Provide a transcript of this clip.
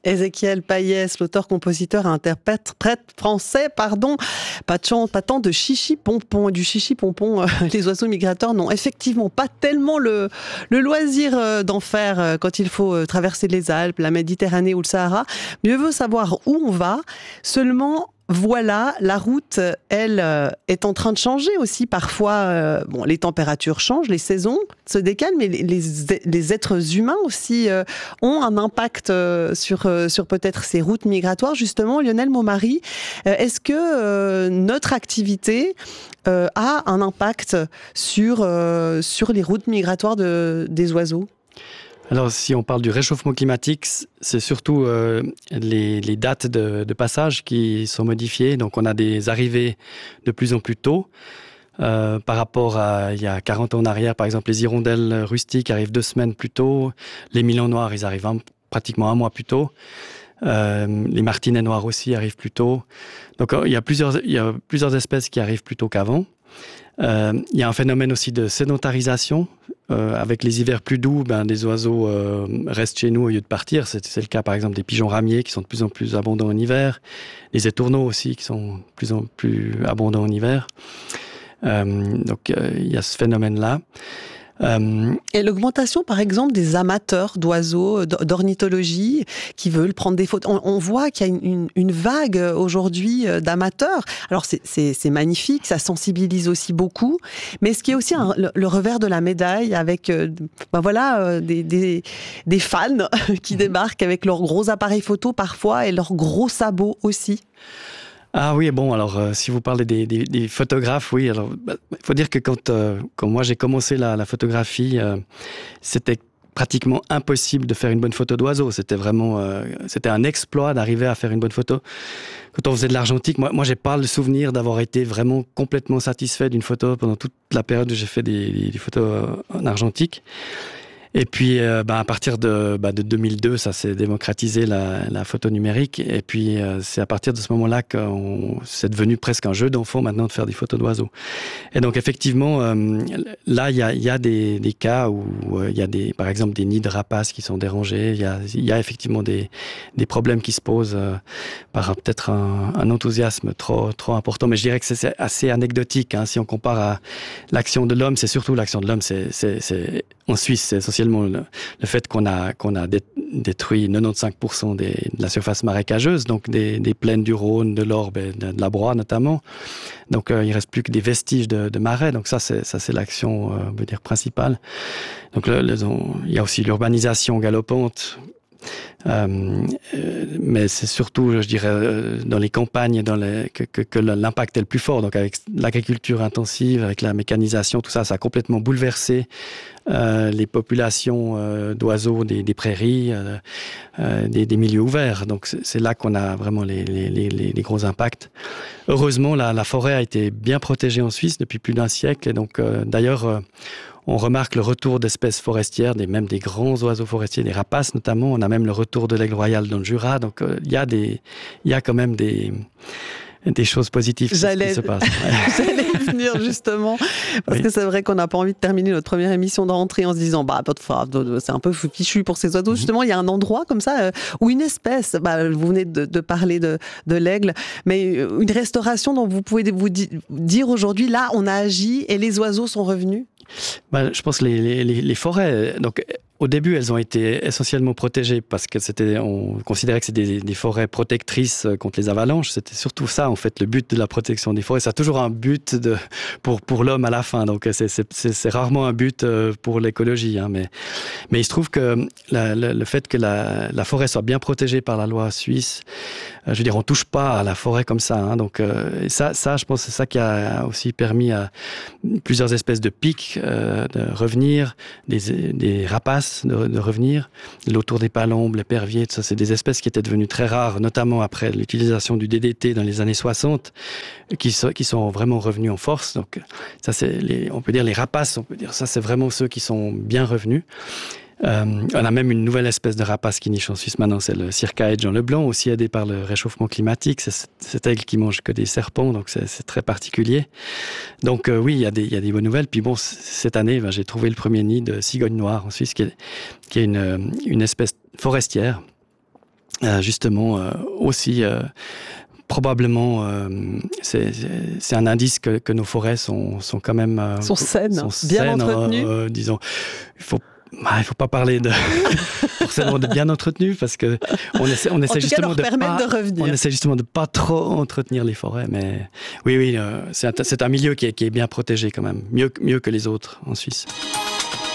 Ézéchiel Payès, l'auteur, compositeur et interprète français, pas tant de chichi pompon. Du chichi pompon, les oiseaux migrateurs n'ont effectivement pas tellement le loisir d'en faire quand il faut traverser les Alpes, la Méditerranée ou le Sahara. Mieux vaut savoir où on va. Seulement, voilà, la route, elle, est en train de changer aussi. Parfois, les températures changent, les saisons se décalent, mais les êtres humains aussi ont un impact sur peut-être ces routes migratoires. Justement, Lionel Maumary, est-ce que notre activité a un impact sur les routes migratoires des oiseaux ? Alors, si on parle du réchauffement climatique, c'est surtout les dates de passage qui sont modifiées. Donc, on a des arrivées de plus en plus tôt. Par rapport à il y a 40 ans en arrière, par exemple, les hirondelles rustiques arrivent 2 semaines plus tôt. Les milans noirs, ils arrivent pratiquement 1 mois plus tôt. Les martinets noirs aussi arrivent plus tôt. Donc, il y a plusieurs espèces qui arrivent plus tôt qu'avant. Il y a un phénomène aussi de sédentarisation. Avec les hivers plus doux, des oiseaux restent chez nous au lieu de partir. C'est le cas par exemple des pigeons ramiers qui sont de plus en plus abondants en hiver. Les étourneaux aussi qui sont de plus en plus abondants en hiver. Donc il y a ce phénomène-là. Et l'augmentation, par exemple, des amateurs d'oiseaux, d'ornithologie, qui veulent prendre des photos. On voit qu'il y a une vague aujourd'hui d'amateurs. Alors, c'est magnifique, ça sensibilise aussi beaucoup. Mais est-ce qu'il y a aussi le revers de la médaille avec des fans qui débarquent avec leurs gros appareils photo parfois et leurs gros sabots aussi ? Ah oui, bon, alors si vous parlez des photographes, oui, alors il faut dire que quand moi j'ai commencé la photographie, c'était pratiquement impossible de faire une bonne photo d'oiseau. C'était vraiment, c'était un exploit d'arriver à faire une bonne photo. Quand on faisait de l'argentique, moi j'ai pas le souvenir d'avoir été vraiment complètement satisfait d'une photo pendant toute la période où j'ai fait des photos en argentique. Et puis, à partir de 2002, ça s'est démocratisé la photo numérique. Et puis, c'est à partir de ce moment-là que c'est devenu presque un jeu d'enfant maintenant de faire des photos d'oiseaux. Et donc, effectivement, là, il y a des cas où il y a par exemple, des nids de rapaces qui sont dérangés. Il y a effectivement des problèmes qui se posent par peut-être un enthousiasme trop important. Mais je dirais que c'est assez anecdotique, hein. Si on compare à l'action de l'homme, c'est surtout l'action de l'homme. C'est en Suisse, c'est essentiellement le fait qu'on a détruit 95% de la surface marécageuse, donc des plaines du Rhône, de l'Orbe et de la Broye notamment. Donc il reste plus que des vestiges de marais. Donc ça c'est l'action, on peut dire, principale. Donc il y a aussi l'urbanisation galopante. Mais c'est surtout, je dirais, dans les campagnes que l'impact est le plus fort. Donc avec l'agriculture intensive, avec la mécanisation, tout ça a complètement bouleversé les populations d'oiseaux des prairies, des milieux ouverts. Donc c'est là qu'on a vraiment les gros impacts. Heureusement, la forêt a été bien protégée en Suisse depuis plus d'1 siècle. Et donc d'ailleurs, on remarque le retour d'espèces forestières, même des grands oiseaux forestiers, des rapaces notamment. On a même le retour de l'aigle royal dans le Jura. Donc il y a quand même des choses positives qui se passent. J'allais venir justement, parce que c'est vrai qu'on n'a pas envie de terminer notre première émission de rentrée en se disant c'est un peu fichu pour ces oiseaux. Justement, il y a un endroit comme ça où une espèce, vous venez de parler de l'aigle, mais une restauration dont vous pouvez vous dire aujourd'hui, là, on a agi et les oiseaux sont revenus. Je pense que les forêts, donc au début, elles ont été essentiellement protégées parce que on considérait que c'était des forêts protectrices contre les avalanches. C'était surtout ça, en fait, le but de la protection des forêts. Ça a toujours un but pour l'homme à la fin. Donc, c'est rarement un but pour l'écologie, hein. Mais il se trouve que le fait que la forêt soit bien protégée par la loi suisse, je veux dire, on touche pas à la forêt comme ça, hein. Donc, ça, je pense, c'est ça qui a aussi permis à plusieurs espèces de pics de revenir, des rapaces de revenir. L'autour des palombes, l'épervier, tout ça, c'est des espèces qui étaient devenues très rares, notamment après l'utilisation du DDT dans les années 60, qui sont vraiment revenus en force. Donc ça, on peut dire les rapaces, ça, c'est vraiment ceux qui sont bien revenus. On a même une nouvelle espèce de rapace qui niche en Suisse maintenant, c'est le Circaète Jean Leblanc, aussi aidé par le réchauffement climatique. C'est cet aigle qui mange que des serpents, donc c'est très particulier. Donc oui, il y a des bonnes nouvelles. Puis bon, cette année, j'ai trouvé le premier nid de cigogne noire en Suisse, qui est une espèce forestière justement aussi probablement c'est un indice que nos forêts sont quand même sont saines, bien entretenues. Disons, il faut pas parler forcément de bien entretenu parce que on essaie justement de pas trop entretenir les forêts, mais oui, c'est un milieu qui est bien protégé quand même, mieux que les autres en Suisse.